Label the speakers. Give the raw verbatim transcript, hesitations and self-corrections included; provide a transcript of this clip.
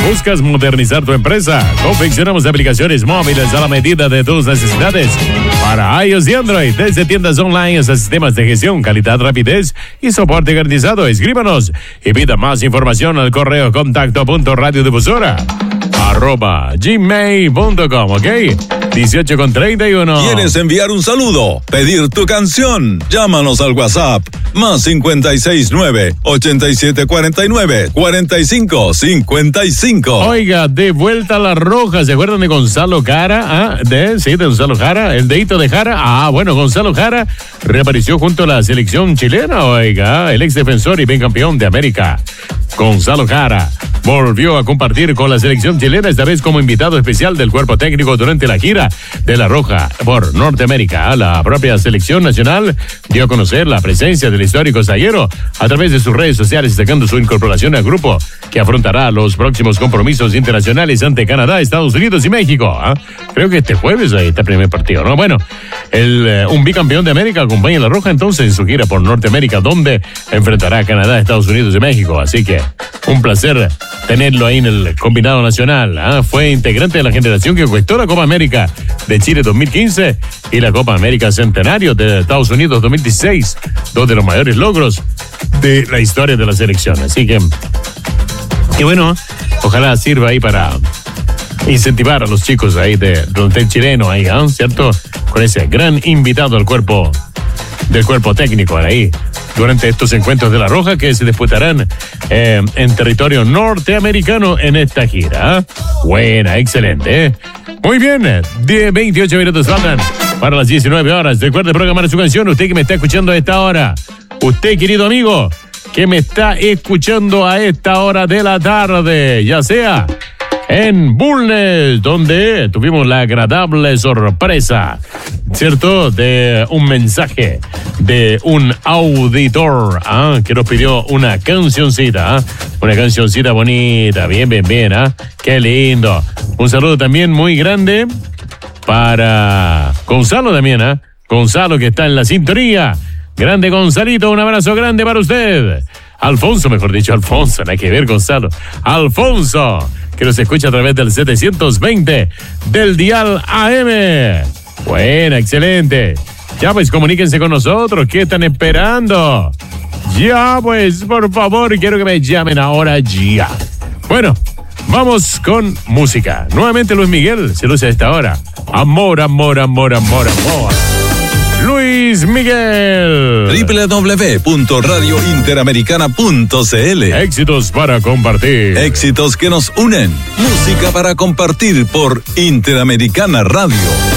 Speaker 1: ¿Buscas modernizar tu empresa? Confeccionamos aplicaciones móviles a la medida de tus necesidades para iOS y Android, desde tiendas online hasta sistemas de gestión, calidad, rapidez y soporte garantizado. Escríbanos y pida más información al correo contacto punto radiodifusora arroba gmail punto com, ¿ok? dieciocho con treinta y uno.
Speaker 2: ¿Quieres enviar un saludo? ¿Pedir tu canción? Llámanos al WhatsApp más cincuenta y seis nueve, ochenta y siete cuarenta y nueve, cuarenta y cinco cincuenta y cinco.
Speaker 1: Oiga, de vuelta a la roja. ¿Se acuerdan de Gonzalo Jara? Ah, de, sí, de Gonzalo Jara, el dedito de Jara. Ah, bueno, Gonzalo Jara reapareció junto a la selección chilena, oiga, el ex defensor y bicampeón de América. Gonzalo Jara volvió a compartir con la selección chilena, esta vez como invitado especial del cuerpo técnico durante la gira de La Roja por Norteamérica. La propia selección nacional dio a conocer la presencia del histórico zaguero a través de sus redes sociales, destacando su incorporación al grupo que afrontará los próximos compromisos internacionales ante Canadá, Estados Unidos y México. ¿eh? Creo que este jueves ahí está el primer partido, ¿no? Bueno, el, eh, un bicampeón de América acompaña a La Roja entonces en su gira por Norteamérica, donde enfrentará a Canadá, Estados Unidos y México. Así que un placer tenerlo ahí en el combinado nacional. ¿eh? Fue integrante de la generación que conquistó la Copa América de Chile dos mil quince y la Copa América Centenario de Estados Unidos dos mil dieciséis, dos de los mayores logros de la historia de la selección. Así que, y bueno, ojalá sirva ahí para incentivar a los chicos ahí de plantel chileno ahí, ¿eh? ¿cierto? Con ese gran invitado al cuerpo del cuerpo técnico ahí durante estos encuentros de La Roja que se disputarán eh, en territorio norteamericano en esta gira. ¿eh? Buena, excelente. ¿eh? Muy bien, diez, veintiocho minutos faltan para las diecinueve horas. Recuerde programar su canción, usted que me está escuchando a esta hora. Usted, querido amigo, que me está escuchando a esta hora de la tarde, ya sea en Bulnes, donde tuvimos la agradable sorpresa, ¿cierto?, de un mensaje de un auditor ¿ah? que nos pidió una cancioncita, ¿ah? una cancioncita bonita, bien, bien, bien, ¿ah? qué lindo. Un saludo también muy grande para Gonzalo también, ¿ah? Gonzalo que está en la sintonía. Grande Gonzalito, un abrazo grande para usted. Alfonso, mejor dicho, Alfonso, no hay que ver Gonzalo. Alfonso, que nos escucha a través del setecientos veinte del dial A M. Buena, excelente. Ya pues, comuníquense con nosotros. ¿Qué están esperando? Ya pues, por favor, quiero que me llamen ahora ya. Bueno, vamos con música. Nuevamente Luis Miguel se luce a esta hora. Amor, amor, amor, amor, amor. Luis Miguel.
Speaker 2: doble u doble u doble u punto radio interamericana punto c l.
Speaker 1: Éxitos para compartir.
Speaker 2: Éxitos que nos unen. Música para compartir por Interamericana Radio.